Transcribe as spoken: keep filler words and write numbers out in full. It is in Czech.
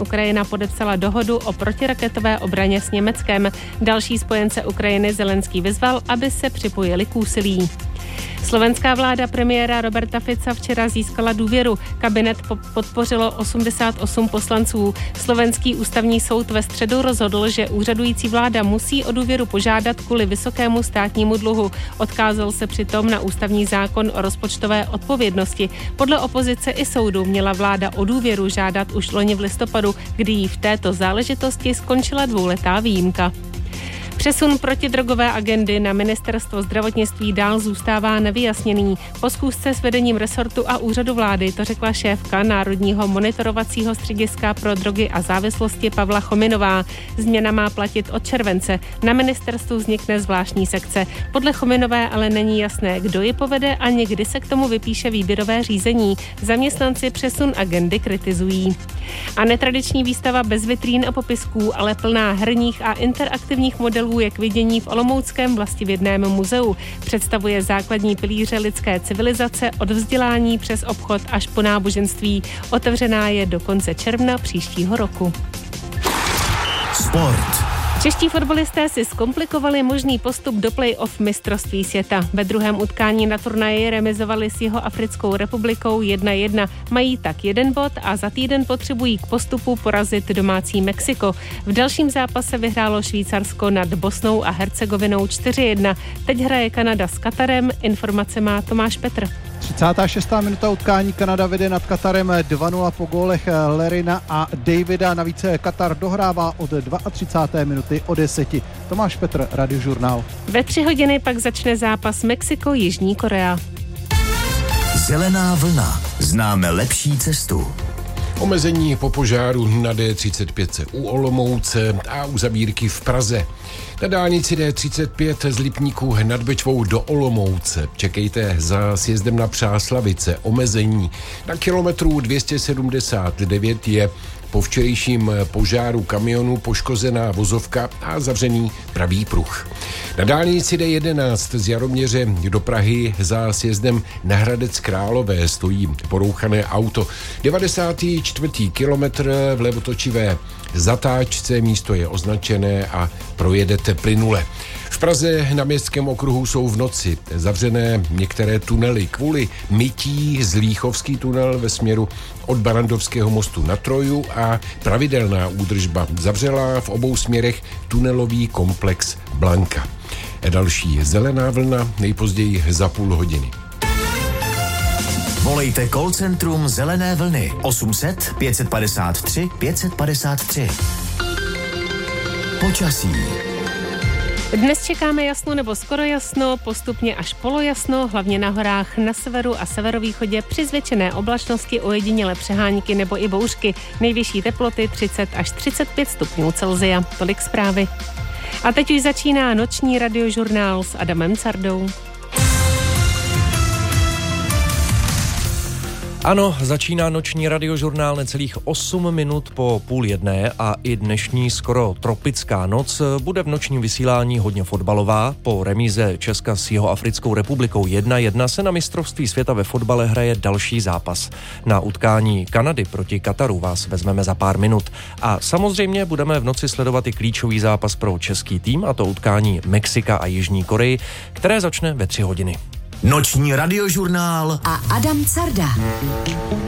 Ukrajina podepsala dohodu o protiraketové obraně s Německem. Další spojence Ukrajiny Zelenský vyzval, aby se připojili k úsilí. Slovenská vláda premiéra Roberta Fica včera získala důvěru. Kabinet podpořilo osmdesát osm poslanců. Slovenský ústavní soud ve středu rozhodl, že úřadující vláda musí o důvěru požádat kvůli vysokému státnímu dluhu. Odkázal se přitom na ústavní zákon o rozpočtové odpovědnosti. Podle opozice i soudu měla vláda o důvěru žádat už loni v listopadu, kdy jí v této záležitosti skončila dvouletá výjimka. Přesun protidrogové agendy na ministerstvo zdravotnictví dál zůstává nevyjasněný. Po schůzce s vedením resortu a úřadu vlády to řekla šéfka Národního monitorovacího střediska pro drogy a závislosti Pavla Chominová. Změna má platit od července. Na ministerstvu vznikne zvláštní sekce. Podle Chominové ale není jasné, kdo ji povede a někdy se k tomu vypíše výběrové řízení. Zaměstnanci přesun agendy kritizují. A netradiční výstava bez vitrín a popisků, ale plná herních a interaktivních modelů je k vidění v olomouckém Vlastivědném muzeu. Představuje základní pilíře lidské civilizace od vzdělání přes obchod až po náboženství. Otevřená je do konce června příštího roku. Sport. Čeští fotbalisté si zkomplikovali možný postup do play-off mistrovství světa. Ve druhém utkání na turnaji remizovali s Jihoafrickou republikou jedna jedna. Mají tak jeden bod a za týden potřebují k postupu porazit domácí Mexiko. V dalším zápase vyhrálo Švýcarsko nad Bosnou a Hercegovinou čtyři jedna. Teď hraje Kanada s Katarem. Informace má Tomáš Petr. třicátá šestá minuta utkání, Kanada vede nad Katarem dva nula po gólech Lerina a Davida. Navíc Katar dohrává od třicáté druhé minuty o deseti. Tomáš Petr, Radiožurnál. Ve tři hodiny pak začne zápas Mexiko-Jižní Korea. Zelená vlna. Známe lepší cestu. Omezení po požáru na D třicet pět u Olomouce a u Zabírky v Praze. Na dálnici D třicet pět z Lipníku nad Bečvou do Olomouce. Čekejte za sjezdem na Přáslavice. Omezení na kilometru dvě stě sedmdesát devět je po včerejším požáru kamionu poškozená vozovka a zavřený pravý pruh. Na dálnici D jedenáct z Jaroměře do Prahy za sjezdem na Hradec Králové stojí porouchané auto. devadesátý čtvrtý kilometr v levotočivé zatáčce, místo je označené a projedete plynule. V Praze na Městském okruhu jsou v noci zavřené některé tunely kvůli mytí. Zlíchovský tunel ve směru od Barandovského mostu na Troju a pravidelná údržba zavřela v obou směrech tunelový komplex Blanka. Další zelená vlna nejpozději za půl hodiny. Volejte call centrum Zelené vlny osm set pět padesát tři pět padesát tři. Počasí. Dnes čekáme jasno nebo skoro jasno, postupně až polojasno, hlavně na horách na severu a severovýchodě při zvětšené oblačnosti, ojedinělé přehánky nebo i bouřky. Nejvyšší teploty třicet až třicet pět stupňů Celsia. Tolik zprávy. A teď už začíná noční radiožurnál s Adamem Cardou. Ano, začíná noční radiožurnál necelých osm minut po půl jedné a i dnešní skoro tropická noc bude v nočním vysílání hodně fotbalová. Po remíze Česka s Jihoafrickou republikou jedna jedna se na mistrovství světa ve fotbale hraje další zápas. Na utkání Kanady proti Kataru vás vezmeme za pár minut. A samozřejmě budeme v noci sledovat i klíčový zápas pro český tým, a to utkání Mexika a Jižní Koreji, které začne ve tři hodiny. Noční radiožurnál a Adam Carda.